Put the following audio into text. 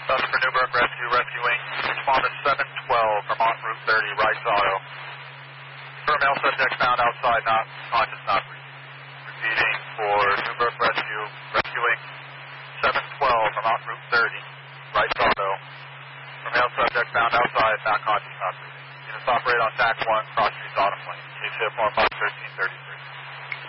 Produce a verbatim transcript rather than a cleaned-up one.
That's for Newburgh Rescue, rescuing respondent seven twelve, Vermont Route thirty, Rice Auto. For male subject found outside, not conscious, not breathing. Repeating for Newburgh Rescue, rescuing seven twelve, Vermont Route thirty, Rice Auto. For male subject found outside, not conscious, not breathing. Units operate on T A C one, Cross Street, Autumn Lane. Case hit four five thirteen thirty.